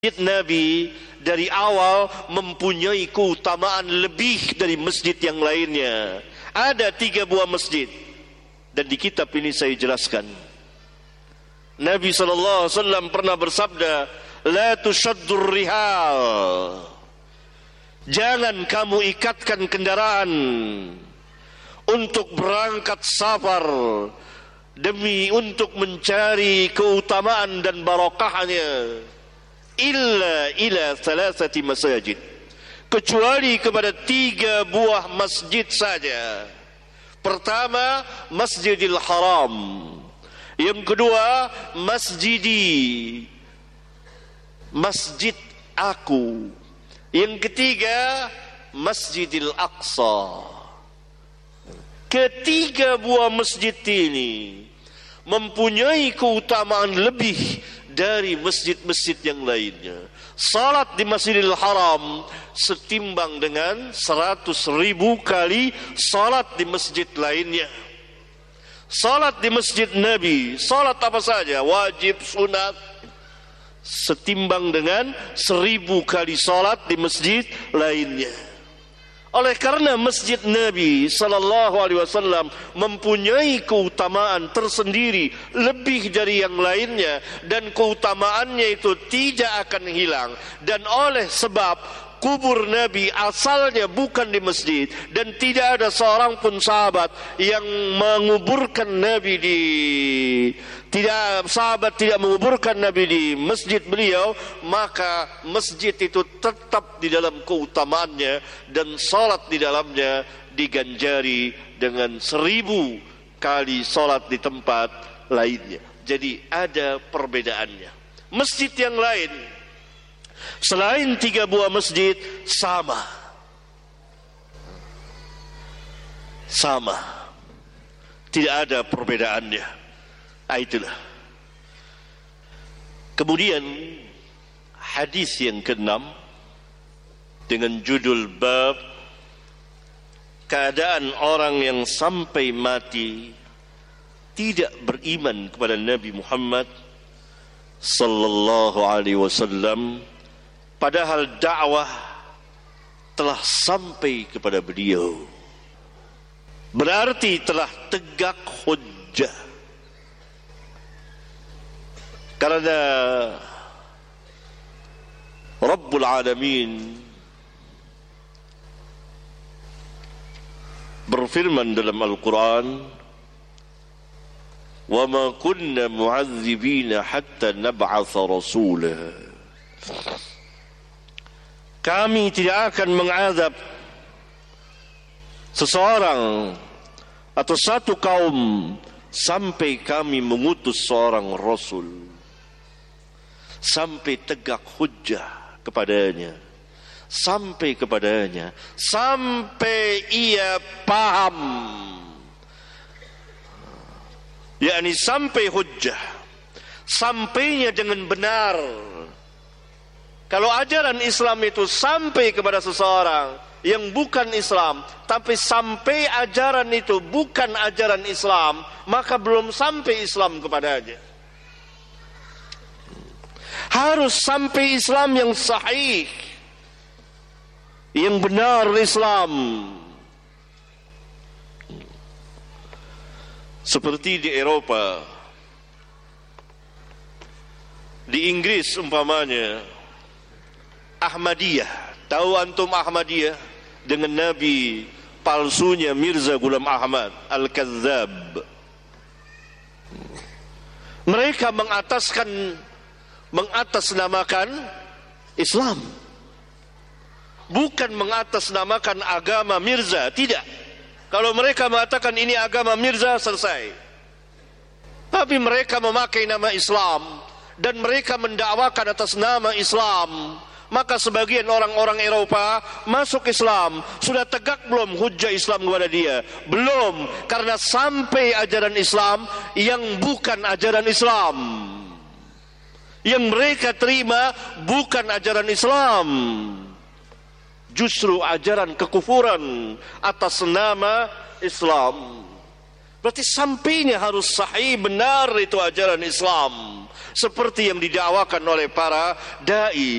Masjid Nabi dari awal mempunyai keutamaan lebih dari masjid yang lainnya. Ada 3 buah masjid, dan di kitab ini saya jelaskan. Nabi SAW pernah bersabda, la tushaddur rihal, jangan kamu ikatkan kendaraan untuk berangkat safar demi untuk mencari keutamaan dan barokahnya, illa ila thalathati masajid, kecuali kepada 3 buah masjid saja. Pertama, Masjidil Haram. Yang kedua, masjid aku. Yang ketiga, Masjidil Aqsa. Ketiga buah masjid ini mempunyai keutamaan lebih dari masjid-masjid yang lainnya. Salat di Masjidil Haram setimbang dengan 100.000 kali salat di masjid lainnya. Salat di Masjid Nabi, salat apa saja, wajib, sunat, setimbang dengan 1000 kali salat di masjid lainnya. Oleh karena Masjid Nabi SAW mempunyai keutamaan tersendiri lebih dari yang lainnya, dan keutamaannya itu tidak akan hilang. Dan oleh sebab kubur Nabi asalnya bukan di masjid, dan tidak ada seorang pun sahabat yang menguburkan Nabi sahabat tidak menguburkan Nabi di masjid beliau, maka masjid itu tetap di dalam keutamaannya, dan salat di dalamnya diganjari dengan 1000 kali salat di tempat lainnya. Jadi ada perbedaannya. Masjid yang lain selain 3 buah masjid sama, tidak ada perbedaannya. Itulah. Kemudian hadis yang ke-6 dengan judul bab keadaan orang yang sampai mati tidak beriman kepada Nabi Muhammad sallallahu alaihi wasallam, padahal dakwah telah sampai kepada beliau. Berarti telah tegak hujjah. Karena Rabbul Alamin berfirman dalam Al-Quran, wa ma kunna mu'adzibina hatta nab'atha rasulah. Kami tidak akan mengazab seseorang atau satu kaum sampai kami mengutus seorang rasul, sampai tegak hujjah kepadanya, sampai ia paham, yakni sampai hujjah, sampainya dengan benar. Kalau ajaran Islam itu sampai kepada seseorang yang bukan Islam, tapi sampai ajaran itu bukan ajaran Islam, maka belum sampai Islam kepadanya. Harus sampai Islam yang sahih, yang benar Islam. Seperti di Eropa, di Inggris umpamanya, Ahmadiyah. Tahu antum Ahmadiyah? Dengan Nabi palsunya Mirza Ghulam Ahmad Al-Kadzab. Mereka mengatasnamakan Islam, bukan mengatasnamakan agama Mirza. Tidak. Kalau mereka mengatakan ini agama Mirza, selesai. Tapi mereka memakai nama Islam dan mereka mendakwakan atas nama Islam. Maka sebagian orang-orang Eropa masuk Islam. Sudah tegak belum hujjah Islam kepada dia? Belum, karena sampai ajaran Islam yang bukan ajaran Islam. Yang mereka terima bukan ajaran Islam, justru ajaran kekufuran atas nama Islam. Berarti sampainya harus sahih, benar itu ajaran Islam. seperti yang didakwakan oleh para dai.